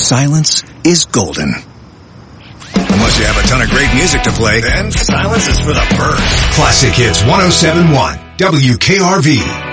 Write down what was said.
silence is golden. Unless you have a ton of great music to play, then silence is for the birds. Classic Hits 107.1 WKRV.